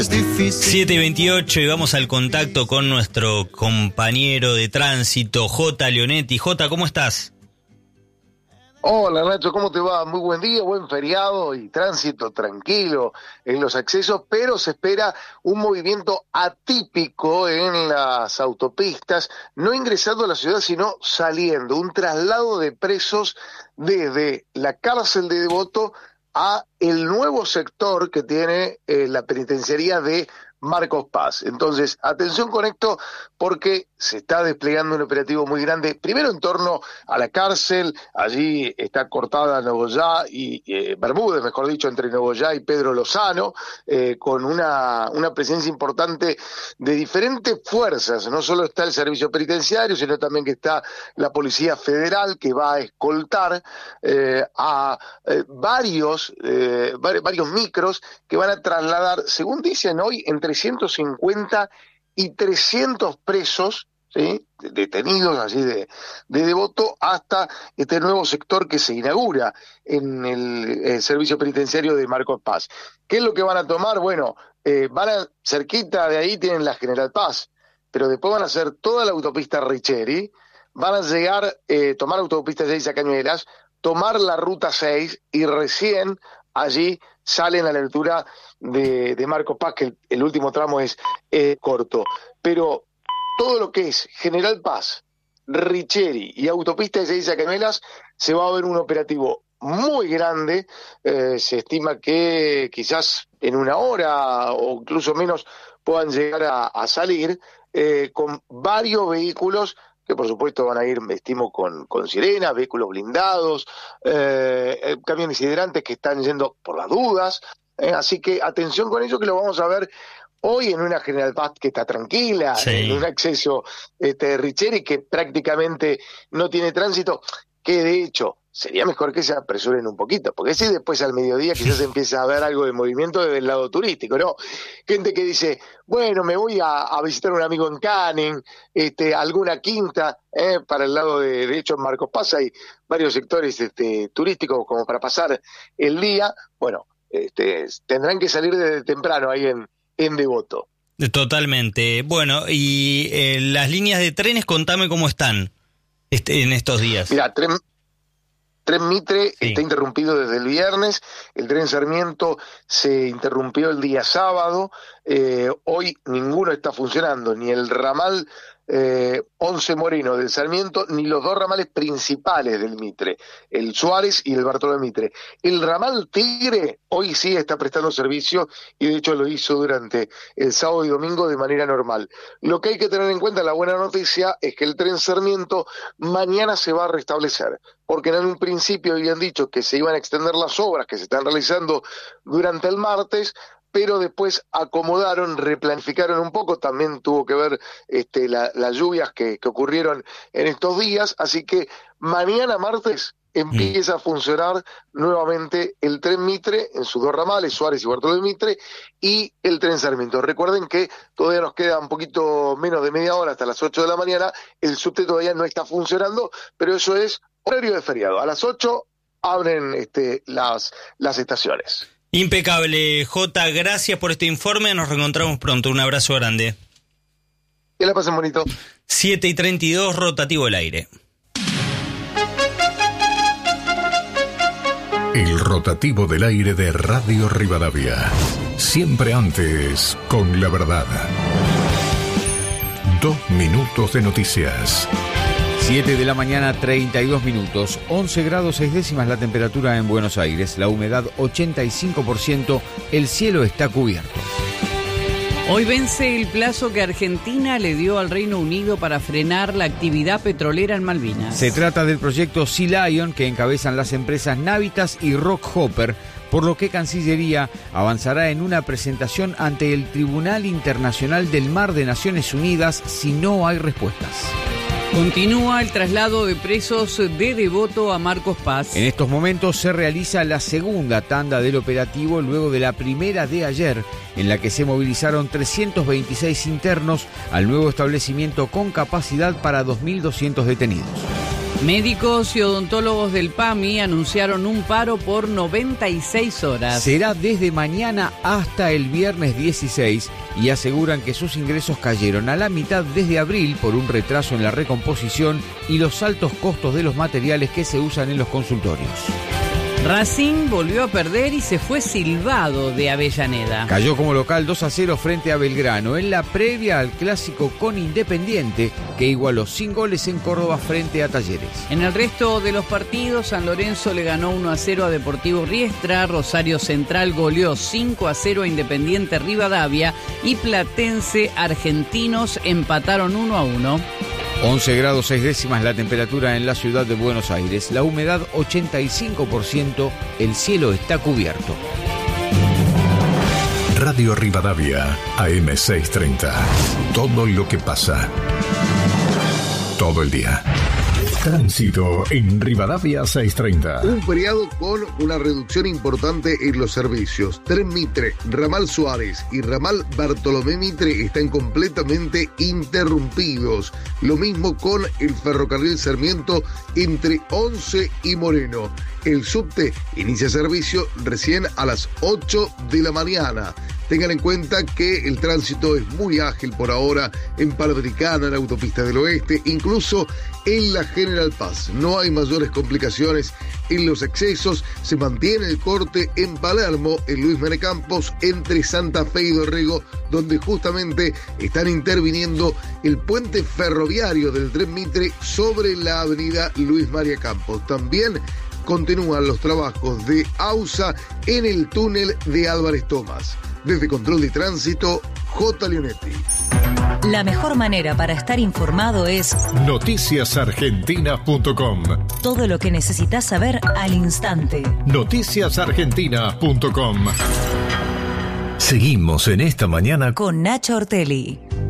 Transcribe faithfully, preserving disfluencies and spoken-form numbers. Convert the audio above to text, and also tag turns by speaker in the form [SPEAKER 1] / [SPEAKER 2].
[SPEAKER 1] siete y veintiocho y vamos al contacto con nuestro compañero de tránsito, J. Leonetti. J, ¿cómo estás?
[SPEAKER 2] Hola Nacho, ¿cómo te va? Muy buen día, buen feriado y tránsito tranquilo en los accesos, pero se espera un movimiento atípico en las autopistas, no ingresando a la ciudad sino saliendo, un traslado de presos desde la cárcel de Devoto a el nuevo sector que tiene eh, la penitenciaría de Marcos Paz. Entonces, atención con esto porque se está desplegando un operativo muy grande, primero en torno a la cárcel, allí está cortada Nogoyá y eh, Bermúdez, mejor dicho, entre Nogoyá y Pedro Lozano, eh, con una, una presencia importante de diferentes fuerzas, no solo está el servicio penitenciario, sino también que está la Policía Federal que va a escoltar eh, a eh, varios, eh, varios micros que van a trasladar, según dicen hoy, entre ciento cincuenta y trescientos presos, ¿sí?, detenidos así de, de Devoto hasta este nuevo sector que se inaugura en el, el servicio penitenciario de Marcos Paz. ¿Qué es lo que van a tomar? Bueno, eh, van a, cerquita de ahí tienen la General Paz, pero después van a hacer toda la autopista Richeri, van a llegar, eh, tomar autopista seis a Cañuelas, tomar la ruta seis y recién allí salen a la altura de, de Marcos Paz, que el, el último tramo es eh, corto. Pero todo lo que es General Paz, Richeri y autopista de seis a Cañuelas, se va a ver un operativo muy grande, eh, se estima que quizás en una hora o incluso menos puedan llegar a, a salir eh, con varios vehículos que por supuesto van a ir, estimo, con, con sirenas, vehículos blindados, eh, camiones hidrantes que están yendo por las dudas, eh, así que atención con ello que lo vamos a ver hoy en una General Paz que está tranquila, sí, en un acceso este, de Richeri que prácticamente no tiene tránsito, que de hecho sería mejor que se apresuren un poquito, porque si después al mediodía quizás empieza a haber algo de movimiento desde el lado turístico, ¿no? Gente que dice, bueno, me voy a, a visitar a un amigo en Canning, este, alguna quinta, eh, para el lado de, de hecho en Marcos Paz hay varios sectores este, turísticos como para pasar el día, bueno, este, tendrán que salir desde temprano ahí en, en Devoto.
[SPEAKER 1] Totalmente. Bueno, y eh, las líneas de trenes, contame cómo están este, en estos días.
[SPEAKER 2] Mira, tren... Tren Mitre sí. está interrumpido desde el viernes, el tren Sarmiento se interrumpió el día sábado, eh, hoy ninguno está funcionando, ni el ramal eh, once Moreno del Sarmiento, ni los dos ramales principales del Mitre, el Suárez y el Bartolomé Mitre. El ramal Tigre hoy sí está prestando servicio y de hecho lo hizo durante el sábado y domingo de manera normal. Lo que hay que tener en cuenta, la buena noticia, es que el tren Sarmiento mañana se va a restablecer, porque en un principio habían dicho que se iban a extender las obras que se están realizando durante el martes, pero después acomodaron, replanificaron un poco, también tuvo que ver este, la, las lluvias que, que ocurrieron en estos días, así que mañana martes empieza mm. a funcionar nuevamente el tren Mitre en sus dos ramales, Suárez y Bartolomé Mitre, y el tren Sarmiento. Recuerden que todavía nos queda un poquito menos de media hora hasta las ocho de la mañana, el subte todavía no está funcionando, pero eso es horario de feriado. A las ocho abren este, las, las estaciones.
[SPEAKER 1] Impecable, Jota, gracias por este informe, nos reencontramos pronto, un abrazo grande.
[SPEAKER 2] Que la pasen bonito.
[SPEAKER 1] siete y treinta y dos, rotativo el aire.
[SPEAKER 3] El rotativo del aire de Radio Rivadavia. Siempre antes, con la verdad. Dos minutos de noticias.
[SPEAKER 4] siete de la mañana, treinta y dos minutos, once grados seis décimas la temperatura en Buenos Aires, la humedad ochenta y cinco por ciento, el cielo está cubierto.
[SPEAKER 5] Hoy vence el plazo que Argentina le dio al Reino Unido para frenar la actividad petrolera en Malvinas.
[SPEAKER 4] Se trata del proyecto Sea Lion que encabezan las empresas Navitas y Rockhopper, por lo que Cancillería avanzará en una presentación ante el Tribunal Internacional del Mar de Naciones Unidas si no hay respuestas.
[SPEAKER 5] Continúa el traslado de presos de Devoto a Marcos Paz.
[SPEAKER 4] En estos momentos se realiza la segunda tanda del operativo luego de la primera de ayer, en la que se movilizaron trescientos veintiséis internos al nuevo establecimiento con capacidad para dos mil doscientos detenidos.
[SPEAKER 5] Médicos y odontólogos del PAMI anunciaron un paro por noventa y seis horas.
[SPEAKER 4] Será desde mañana hasta el viernes dieciséis y aseguran que sus ingresos cayeron a la mitad desde abril por un retraso en la recomposición y los altos costos de los materiales que se usan en los consultorios.
[SPEAKER 5] Racing volvió a perder y se fue silbado de Avellaneda.
[SPEAKER 4] Cayó como local dos a cero frente a Belgrano en la previa al clásico con Independiente, que igualó sin goles en Córdoba frente a Talleres.
[SPEAKER 5] En el resto de los partidos, San Lorenzo le ganó uno a cero a Deportivo Riestra, Rosario Central goleó cinco a cero a Independiente Rivadavia y Platense Argentinos empataron uno a uno.
[SPEAKER 4] once grados seis décimas la temperatura en la ciudad de Buenos Aires, la humedad ochenta y cinco por ciento, el cielo está cubierto.
[SPEAKER 3] Radio Rivadavia, A M seiscientos treinta. Todo lo que pasa. Todo el día. Tránsito en Rivadavia seiscientos treinta.
[SPEAKER 2] Un feriado con una reducción importante en los servicios. Tren Mitre, Ramal Suárez y Ramal Bartolomé Mitre están completamente interrumpidos. Lo mismo con el ferrocarril Sarmiento entre Once y Moreno. El subte inicia servicio recién a las ocho de la mañana. Tengan en cuenta que el tránsito es muy ágil por ahora en Panamericana, en la Autopista del Oeste, incluso en la General Paz. No hay mayores complicaciones en los excesos. Se mantiene el corte en Palermo, en Luis María Campos, entre Santa Fe y Dorrego, donde justamente están interviniendo el puente ferroviario del Tren Mitre sobre la avenida Luis María Campos. También continúan los trabajos de AUSA en el túnel de Álvarez Tomás. Desde Control de Tránsito, J. Leonetti.
[SPEAKER 6] La mejor manera para estar informado es
[SPEAKER 3] noticias argentinas punto com.
[SPEAKER 6] Todo lo que necesitas saber al instante.
[SPEAKER 3] noticias argentinas punto com. Seguimos en esta mañana
[SPEAKER 6] con Nacho Ortelli.